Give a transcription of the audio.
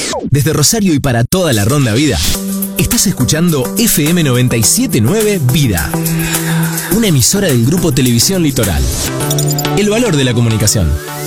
Desde Rosario y para toda la Ronda Vida, estás escuchando FM 97.9 Vida, una emisora del Grupo Televisión Litoral. El valor de la comunicación.